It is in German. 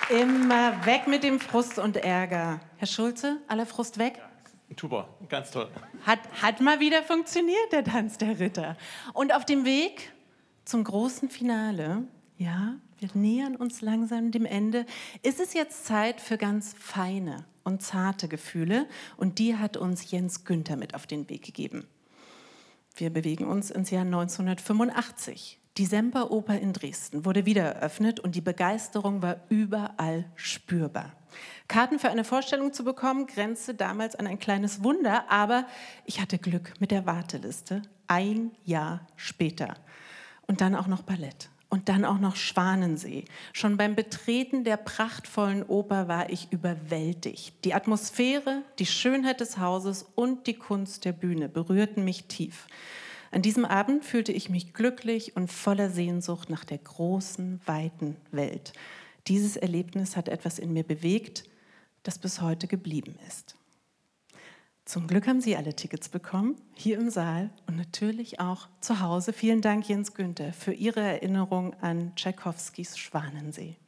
Immer weg mit dem Frust und Ärger. Herr Schulze, aller Frust weg? Super, ganz toll. Hat mal wieder funktioniert, der Tanz der Ritter. Und auf dem Weg zum großen Finale, ja, wir nähern uns langsam dem Ende, ist es jetzt Zeit für ganz feine und zarte Gefühle. Und die hat uns Jens Günther mit auf den Weg gegeben. Wir bewegen uns ins Jahr 1985. Die Semperoper in Dresden wurde wieder eröffnet und die Begeisterung war überall spürbar. Karten für eine Vorstellung zu bekommen, grenzte damals an ein kleines Wunder, aber ich hatte Glück mit der Warteliste. Ein Jahr später. Und dann auch noch Ballett. Und dann auch noch Schwanensee. Schon beim Betreten der prachtvollen Oper war ich überwältigt. Die Atmosphäre, die Schönheit des Hauses und die Kunst der Bühne berührten mich tief. An diesem Abend fühlte ich mich glücklich und voller Sehnsucht nach der großen, weiten Welt. Dieses Erlebnis hat etwas in mir bewegt, das bis heute geblieben ist. Zum Glück haben Sie alle Tickets bekommen, hier im Saal und natürlich auch zu Hause. Vielen Dank, Jens Günther, für Ihre Erinnerung an Tschaikowskis Schwanensee.